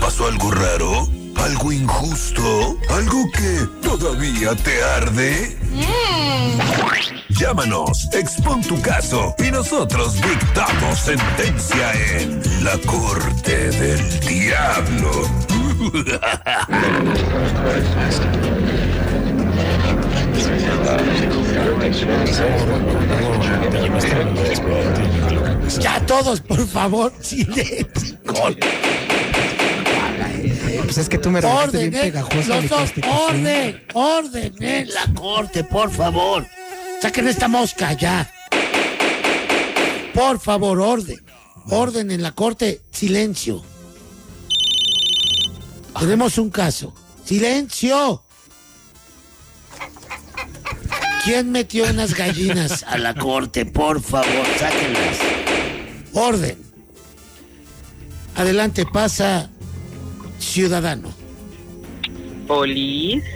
pasó algo raro? ¿Algo injusto? ¿Algo que todavía te arde? Llámanos, expon tu caso y nosotros dictamos sentencia en La Corte del Diablo. Ya todos, por favor, silencio. Pues es que tú me regalaste bien pegajosa mi constitución. Orden en la corte, por favor. Saquen esta mosca ya. Por favor, orden en la corte, silencio. Tenemos un caso. ¡Silencio! ¿Quién metió unas gallinas a la corte? Por favor, sáquenlas. Orden. Adelante, pasa, ciudadano. ¿Polis?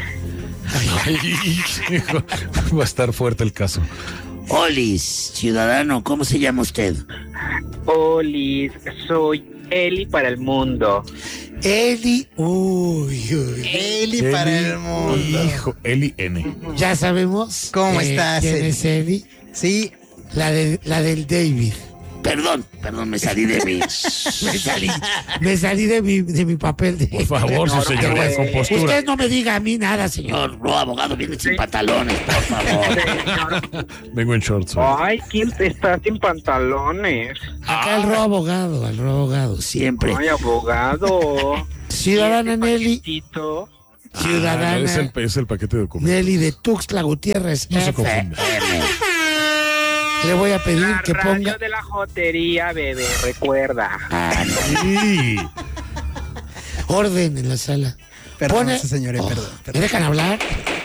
Va a estar fuerte el caso. Olis, ciudadano, ¿cómo se llama usted? Polis, soy Eli para el mundo. Eli. Eli para el mundo. Hijo, Eli N. Ya sabemos. ¿Cómo estás, ¿Quién Eli? es Eli? Sí. La del David. Perdón, me salí de mi. me salí de mi papel de. Por favor, su señora de compostura. Usted no me diga a mí nada, señor. No, abogado, viene sin pantalones, por favor. Vengo en shorts. Ay, ¿quién está sin pantalones? Acá el abogado, siempre. Ay, abogado. Ciudadana Nelly. Paquetito. Ciudadana Es el paquete de documentos. Nelly de Tuxtla Gutiérrez. No se confunda. Le voy a pedir La que radio ponga. de la jotería, bebé, recuerda. Sí. Orden en la sala. Perdón, señores, perdón. ¿Me dejan hablar?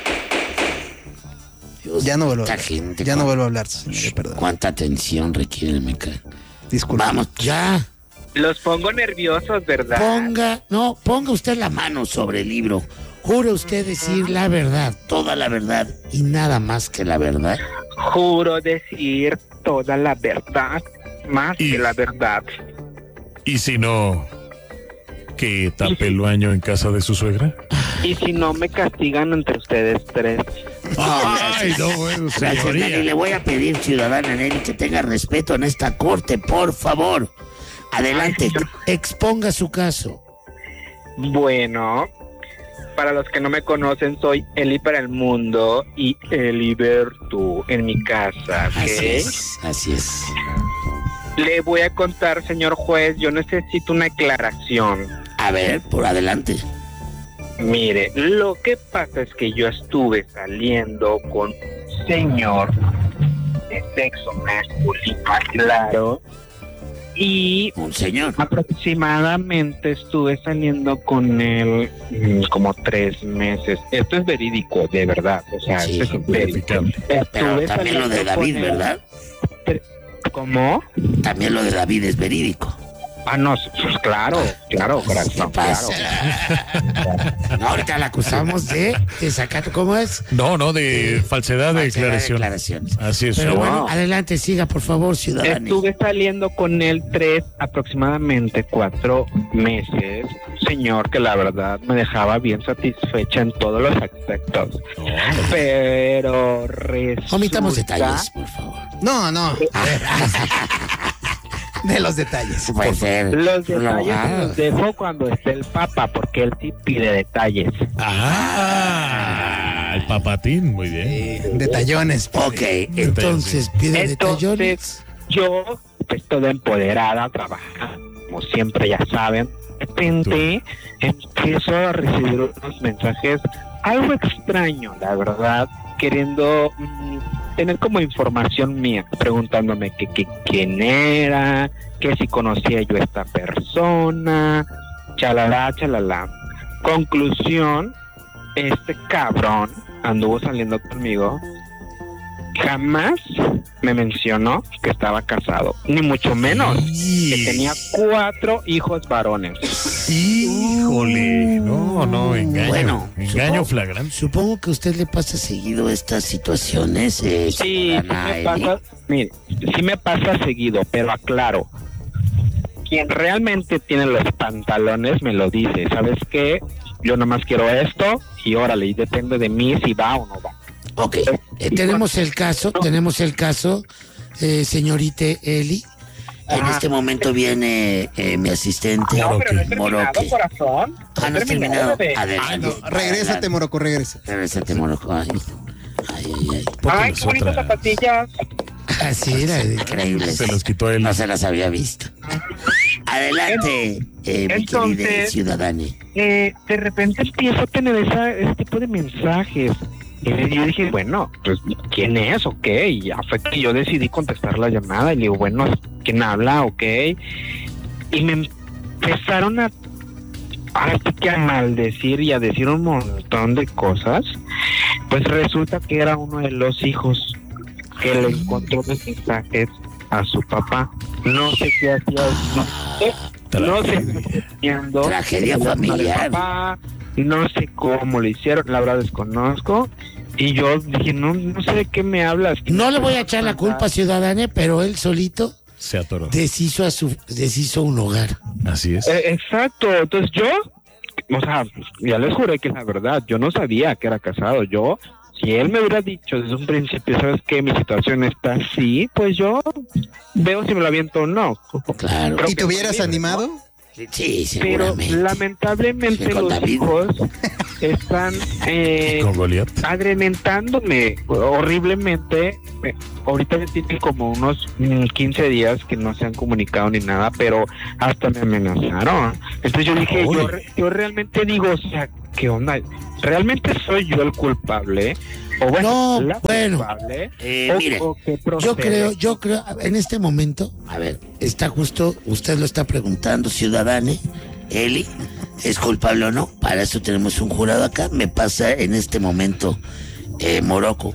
Dios, Ya no vuelvo a esta hablar. gente, Ya no vuelvo a hablar, señores, perdón. ¿Cuánta atención requiere el meca? Disculpe. Vamos, ya. Los pongo nerviosos, ¿verdad? Ponga usted la mano sobre el libro. Jure usted decir la verdad, toda la verdad y nada más que la verdad. Juro decir toda la verdad, más que la verdad. ¿Y si no, que tape el baño en casa de su suegra? Y si no, me castigan entre ustedes tres. Ay, no, bueno, Gracias, Nelly. Le voy a pedir, ciudadana Nelly, que tenga respeto en esta corte, por favor. Adelante, exponga su caso. Bueno, para los que no me conocen, soy Eli para el mundo y Eliberto en mi casa, ¿ok? Así es. Le voy a contar, señor juez, yo necesito una aclaración. A ver, por adelante. Mire, lo que pasa es que yo estuve saliendo con un señor de sexo masculino, claro, y un señor. Aproximadamente estuve saliendo con él como 3 meses. Esto es verídico, de verdad. O sea, Sí, esto es verídico. Pero también lo de David, ¿verdad? ¿Cómo? También lo de David es verídico. Ah, no, pues claro, corazón, ¿Qué pasa? No, ahorita la acusamos de desacato. ¿Cómo es? No, de falsedad de declaraciones. Así es. Pero bueno, adelante, siga, por favor, ciudadano. Estuve saliendo con él aproximadamente 4 meses. Señor que la verdad me dejaba bien satisfecha en todos los aspectos. Pero resulta... Omitamos detalles, por favor. No. De los detalles. Puede ser. Los detalles los dejo cuando esté el Papa, porque él sí pide detalles. El papatín, muy bien. Detallones. Ok, entonces pide detallones. Yo, pues toda empoderada, trabajando, como siempre ya saben, de repente empiezo a recibir unos mensajes algo extraño, la verdad, queriendo tener como información mía, preguntándome quién era, que si conocía yo a esta persona, chalala. Conclusión, este cabrón anduvo saliendo conmigo, jamás me mencionó que estaba casado, ni mucho menos que tenía 4 hijos varones. Híjole, no, engaño. Bueno, engaño flagrante. Supongo que a usted le pasa seguido estas situaciones. Sí me pasa seguido, pero aclaro. quien realmente tiene los pantalones me lo dice. ¿Sabes qué? Yo nomás quiero esto y órale, y depende de mí si va o no va. Ok, tenemos el caso, señorita Eli. En este momento viene mi asistente, No, pero no he Moroque. terminado, corazón. No has terminado. bebé. Adelante. Regrésate, Moroco, regresa. Regrésate, Moroco. Ay, ay. Ay, qué bonitas zapatillas. Así era, increíble. Se los quitó él. No se las había visto. Adelante, mi querida Entonces, ciudadane. De repente empiezo a tener ese tipo de mensajes. Y yo dije, bueno, pues, ¿quién es? Ok. Y ya fue que yo decidí contestar la llamada. Y le digo, bueno, ¿quién habla? Ok. Y me empezaron ahora sí que a maldecir y a decir un montón de cosas. Pues resulta que era uno de los hijos que le encontró los mensajes a su papá. No sé qué hacía. No sé qué haciendo. Tragedia familiar. Papá, no sé cómo lo hicieron, la verdad desconozco. Y yo dije, no sé de qué me hablas. No le voy a echar la culpa, ciudadane, pero él solito Se atoró. deshizo un hogar. Así es. Exacto, entonces yo, o sea, ya les juré que es la verdad, yo no sabía que era casado. Yo, si él me hubiera dicho desde un principio, ¿sabes qué? Mi situación está así, pues yo veo si me lo aviento o no. Claro. Creo ¿Y que te hubieras sí, animado? Sí, pero seguramente. lamentablemente Sí, con los David. hijos están Con Goliat. agrementándome horriblemente. Ahorita ya tienen como unos 15 días que no se han comunicado ni nada, pero hasta me amenazaron. Entonces yo dije, yo realmente digo, o sea, ¿qué onda? ¿Realmente soy yo el culpable? O bueno, No, la bueno, culpable, mire, o qué procede? yo creo, en este momento, a ver, está justo, usted lo está preguntando, ciudadane, Eli, ¿es culpable o no? Para eso tenemos un jurado acá. Me pasa en este momento, Moroco,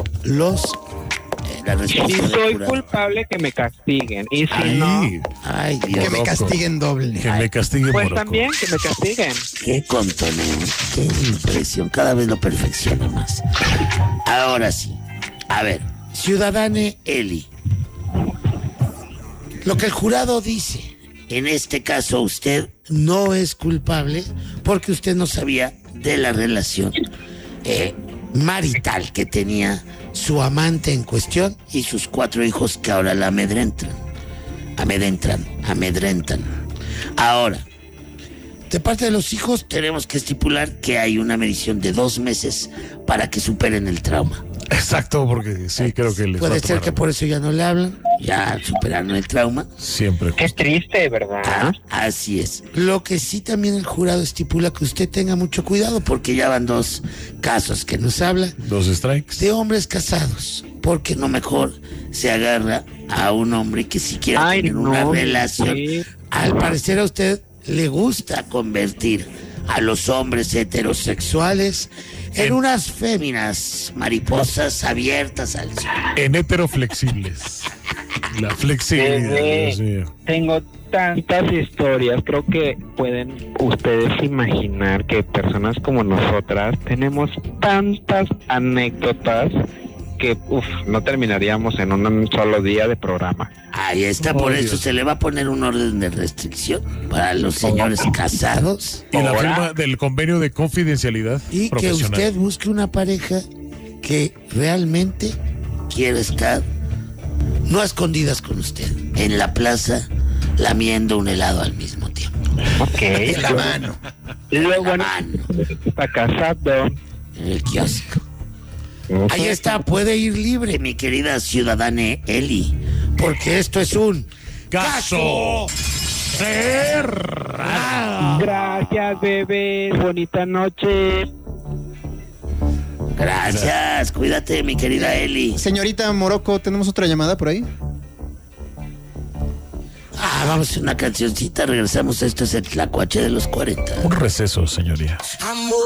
la Si respuesta del soy jurado. culpable, que me castiguen. Y si no, Ay, Dios, Que me castiguen doble. Que me castigue pues Moroco. también que me castiguen. qué contoneo, qué impresión, cada vez lo perfecciona más. Ahora sí, a ver, ciudadane Eli, lo que el jurado dice, en este caso usted no es culpable porque usted no sabía de la relación marital que tenía su amante en cuestión y sus 4 hijos que ahora la amedrentan. Ahora, de parte de los hijos tenemos que estipular que hay una medición de 2 meses para que superen el trauma. Exacto, porque sí, creo que les va Puede a ser tomar que por eso ya no le hablan, ya superaron el trauma. siempre. Qué triste, ¿verdad? Así es. Lo que sí también el jurado estipula que usted tenga mucho cuidado porque ya van 2 casos que nos habla 2 strikes. de hombres casados, porque no mejor se agarra a un hombre que si quiere Ay, tener no, una relación. sí. Al parecer a usted le gusta convertir a los hombres heterosexuales en unas féminas mariposas abiertas al sol. En heteroflexibles. La flexibilidad, Dios mío. Tengo tantas historias, creo que pueden ustedes imaginar que personas como nosotras tenemos tantas anécdotas que no terminaríamos en un solo día de programa. Ahí está, por eso Dios. se le va a poner un orden de restricción para los señores casados Y la Ahora- firma del convenio de confidencialidad y que profesional. usted busque una pareja que realmente quiera estar no a escondidas con usted, en la plaza lamiendo un helado al mismo tiempo. Ok. En la mano. Y luego, bueno, mano, está casado. en el kiosco. Ahí está, puede ir libre, mi querida ciudadana Eli, porque esto es un Caso cerrado. Gracias, bebé. Bonita noche. Gracias, cuídate, mi querida Eli. Señorita Moroco, ¿tenemos otra llamada por ahí? Vamos a una cancioncita, regresamos. Esto es el Tlacuache de los 40. Un receso, señoría.